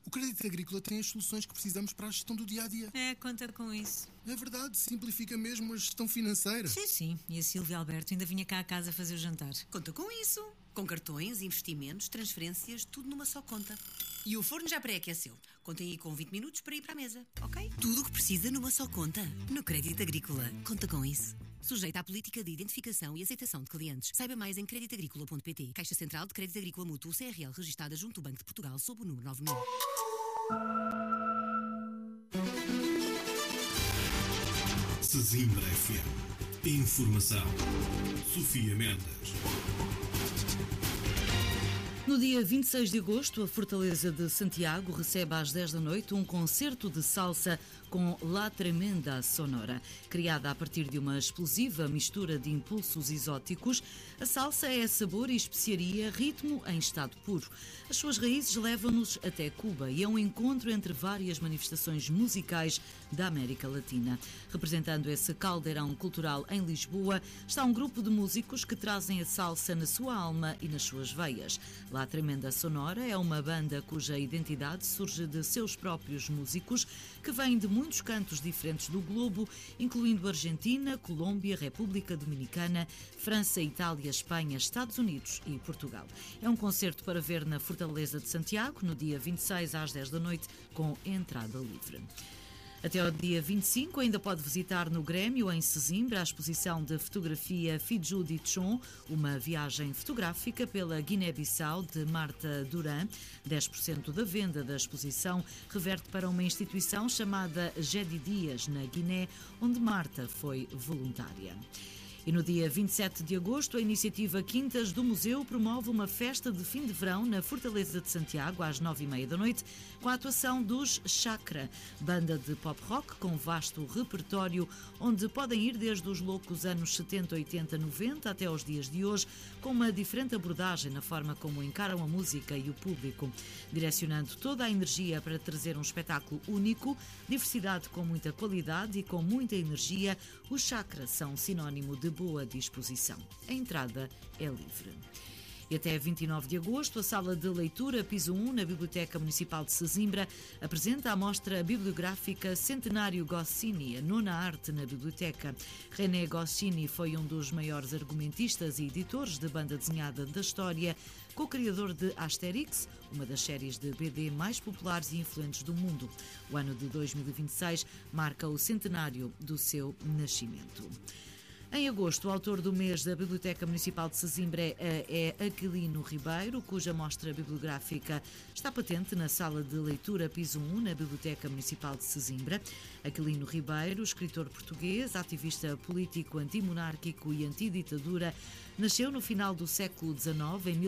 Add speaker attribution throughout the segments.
Speaker 1: O Crédito Agrícola tem as soluções que precisamos para a gestão do dia-a-dia.
Speaker 2: Conta com isso.
Speaker 1: É verdade, simplifica mesmo a gestão financeira.
Speaker 2: Sim. E a Silvia Alberto ainda vinha cá a casa fazer o jantar.
Speaker 3: Conta com isso. Com cartões, investimentos, transferências, tudo numa só conta. E o forno já pré-aqueceu. Contem aí com 20 minutos para ir para a mesa, ok? Tudo o que precisa numa só conta. No Crédito Agrícola. Conta com isso. Sujeita à política de identificação e aceitação de clientes. Saiba mais em creditagricola.pt. Caixa Central de Crédito Agrícola Mútuo CRL, registada junto ao Banco de Portugal, sob o número 9000.
Speaker 4: Sesimbra FM. Informação. Sofia Mendes.
Speaker 5: No dia 26 de agosto, a Fortaleza de Santiago recebe às 10 da noite um concerto de salsa com La Tremenda Sonora. Criada a partir de uma explosiva mistura de impulsos exóticos, a salsa é sabor e especiaria, ritmo em estado puro. As suas raízes levam-nos até Cuba e é um encontro entre várias manifestações musicais da América Latina. Representando esse caldeirão cultural em Lisboa, está um grupo de músicos que trazem a salsa na sua alma e nas suas veias. La Tremenda Sonora é uma banda cuja identidade surge de seus próprios músicos, que vêm de muitos cantos diferentes do globo, incluindo Argentina, Colômbia, República Dominicana, França, Itália, Espanha, Estados Unidos e Portugal. É um concerto para ver na Fortaleza de Santiago, no dia 26 às 10 da noite, com entrada livre. Até ao dia 25 ainda pode visitar no Grêmio, em Sesimbra, a exposição de fotografia Fidju de Chon, uma viagem fotográfica pela Guiné-Bissau de Marta Duran. 10% da venda da exposição reverte para uma instituição chamada Gedi Dias, na Guiné, onde Marta foi voluntária. E no dia 27 de agosto, a iniciativa Quintas do Museu promove uma festa de fim de verão na Fortaleza de Santiago, às 9h30 da noite, com a atuação dos Chakra, banda de pop-rock com vasto repertório, onde podem ir desde os loucos anos 70, 80, 90 até aos dias de hoje, com uma diferente abordagem na forma como encaram a música e o público, direcionando toda a energia para trazer um espetáculo único, diversidade com muita qualidade e com muita energia. Os Chakra são sinónimo de boa disposição. A entrada é livre. E até 29 de agosto, a Sala de Leitura Piso 1, na Biblioteca Municipal de Sesimbra, apresenta a mostra bibliográfica Centenário Goscinny, a nona arte na biblioteca. René Goscinny foi um dos maiores argumentistas e editores de banda desenhada da história, co-criador de Asterix, uma das séries de BD mais populares e influentes do mundo. O ano de 2026 marca o centenário do seu nascimento. Em agosto, o autor do mês da Biblioteca Municipal de Sesimbra é Aquilino Ribeiro, cuja mostra bibliográfica está patente na Sala de Leitura Piso 1, na Biblioteca Municipal de Sesimbra. Aquilino Ribeiro, escritor português, ativista político antimonárquico e antiditadura, nasceu no final do século XIX, em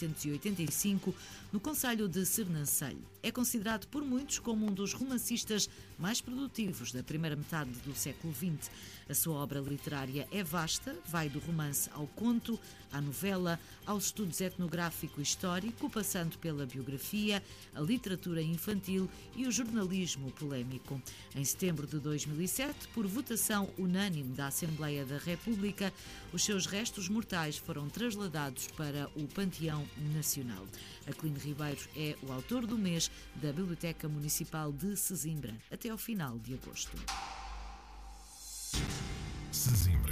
Speaker 5: 1885, no concelho de Sernancelho. É considerado por muitos como um dos romancistas mais produtivos da primeira metade do século XX. A sua obra literária é vasta, vai do romance ao conto, à novela, aos estudos etnográfico e histórico, passando pela biografia, a literatura infantil e o jornalismo polémico. Em setembro de 2007, por votação unânime da Assembleia da República, os seus restos mortais foram trasladados para o Panteão Nacional. Aquilino Ribeiro é o autor do mês da Biblioteca Municipal de Sesimbra, até ao final de agosto.
Speaker 4: Sesimbra.